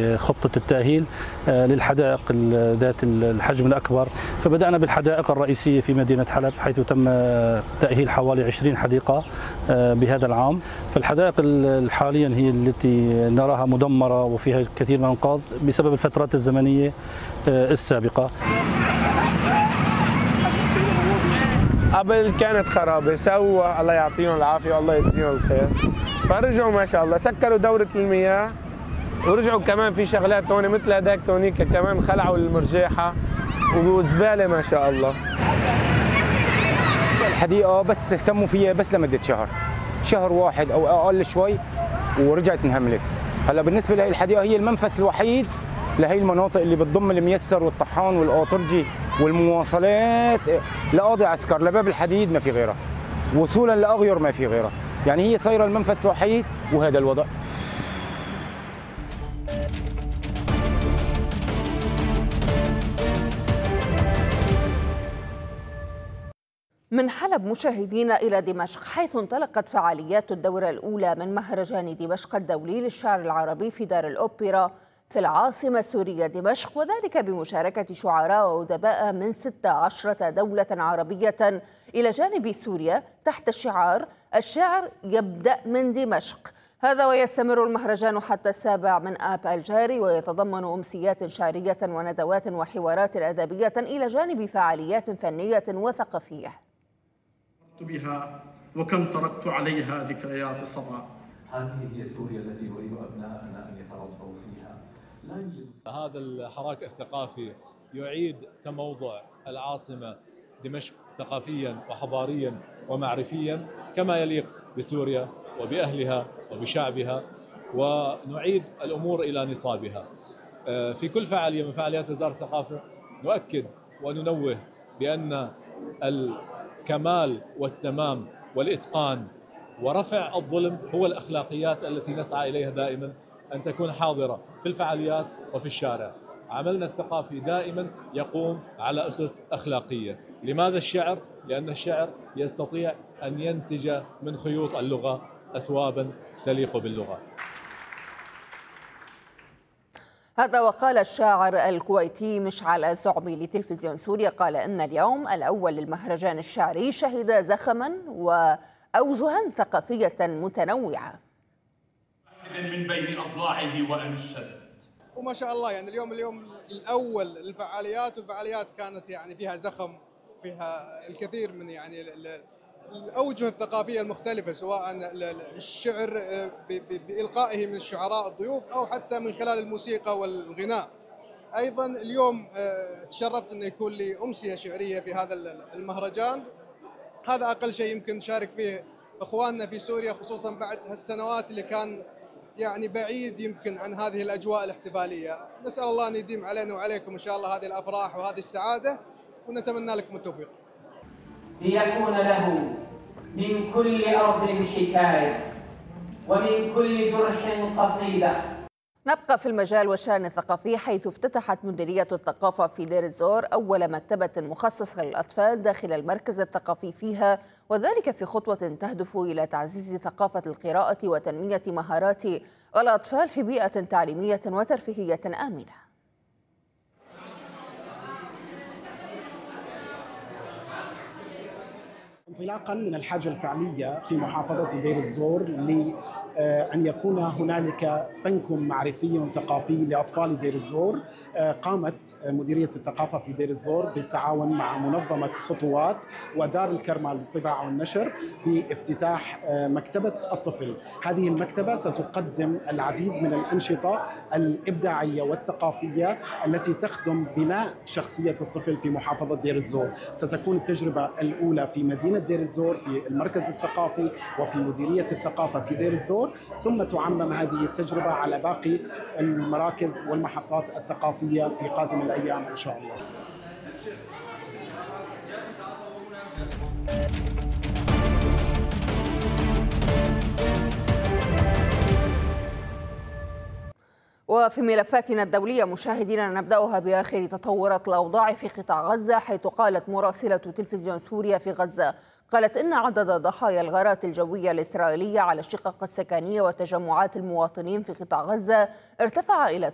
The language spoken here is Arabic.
بخطة التأهيل للحدائق ذات الحجم الأكبر. فبدأنا بالحدائق الرئيسية في مدينة حلب، حيث تم تأهيل حوالي 20 حديقة بهذا العام. فالحدائق حاليا هي التي نراها مدمرة وفيها كثير من الأنقاض بسبب الفترات الزمنية السابقة. قبل كانت خرابة، سووا الله يعطيهم العافية والله يجزيهم الخير، فرجعوا ما شاء الله سكروا دورة المياه، ورجعوا كمان في شغلات هون مثل هذاك هونيك كمان خلعوا المرجيحة وزبالة ما شاء الله. الحديقة بس اهتموا فيها بس لمدة شهر واحد أو أقل شوي ورجعت انهملت. هلا بالنسبة لهي الحديقة هي المنفذ الوحيد لهي المناطق اللي بتضم الميسر والطحان والقاطرجي والمواصلات لقاضي عسكر لباب الحديد ما في غيرها، وصولا لأغير ما في غيرها، يعني هي صايرة المنفذ الوحيد وهذا الوضع. من حلب مشاهدينا إلى دمشق، حيث انطلقت فعاليات الدورة الأولى من مهرجان دمشق الدولي للشعر العربي في دار الأوبرا في العاصمة السورية دمشق، وذلك بمشاركة شعراء وأدباء من 16 دولة عربية إلى جانب سوريا تحت شعار الشعر يبدأ من دمشق. هذا ويستمر المهرجان حتى 7 من آب الجاري، ويتضمن أمسيات شعرية وندوات وحوارات أدبية إلى جانب فعاليات فنية وثقافية. بها وكم تركت عليها ذكريات الصبا. هذه هي سوريا التي نريد أبنائنا أن يتربوا فيها. لا يوجد. هذا الحراك الثقافي يعيد تموضع العاصمة دمشق ثقافيا وحضاريا ومعرفيا كما يليق بسوريا وبأهلها وبشعبها، ونعيد الأمور إلى نصابها. في كل فعالية من فعاليات وزارة الثقافة نؤكد وننوه بأن الكمال والتمام والإتقان ورفع الظلم هو الأخلاقيات التي نسعى إليها دائما أن تكون حاضرة في الفعاليات وفي الشارع. عملنا الثقافي دائما يقوم على أسس أخلاقية. لماذا الشعر؟ لأن الشعر يستطيع أن ينسج من خيوط اللغة أثوابا تليق باللغة. هذا وقال الشاعر الكويتي مشعل الزعبي لتلفزيون سوريا، قال إن اليوم الأول للمهرجان الشعري شهد زخما وأوجها ثقافية متنوعة. من بين أضلاعه وأنشد. وما شاء الله يعني اليوم الأول للفعاليات، والفعاليات كانت يعني فيها زخم، فيها الكثير من يعني الأوجه الثقافية المختلفة، سواء الشعر بإلقائه من الشعراء الضيوف أو حتى من خلال الموسيقى والغناء. أيضا اليوم تشرفت أن يكون لي أمسية شعرية في هذا المهرجان. هذا أقل شيء يمكن نشارك فيه إخواننا في سوريا، خصوصا بعد هالسنوات اللي كان يعني بعيد يمكن عن هذه الأجواء الاحتفالية. نسأل الله أن يديم علينا وعليكم إن شاء الله هذه الأفراح وهذه السعادة، ونتمنى لكم التوفيق. ليكون له من كل أرض حكاية ومن كل جرح قصيدة. نبقى في المجال والشأن الثقافي، حيث افتتحت مديرية الثقافة في دير الزور أول مكتبة مخصصة للأطفال داخل المركز الثقافي فيها، وذلك في خطوة تهدف إلى تعزيز ثقافة القراءة وتنمية مهارات الأطفال في بيئة تعليمية وترفيهية آمنة. انطلاقا من الحاجة الفعلية في محافظة دير الزور لأن يكون هنالك بنك معرفي ثقافي لأطفال دير الزور، قامت مديرية الثقافة في دير الزور بالتعاون مع منظمة خطوات ودار الكرمة للطباعة والنشر بافتتاح مكتبة الطفل. هذه المكتبة ستقدم العديد من الأنشطة الإبداعية والثقافية التي تخدم بناء شخصية الطفل في محافظة دير الزور. ستكون التجربة الأولى في مدينة دير الزور في المركز الثقافي وفي مديرية الثقافة في دير الزور، ثم تعمم هذه التجربة على باقي المراكز والمحطات الثقافية في قادم الأيام إن شاء الله. وفي ملفاتنا الدولية مشاهدينا نبدأها بآخر تطورات الأوضاع في قطاع غزة، حيث قالت مراسلة تلفزيون سوريا في غزة قالت إن عدد ضحايا الغارات الجوية الإسرائيلية على الشقق السكنية وتجمعات المواطنين في قطاع غزة ارتفع إلى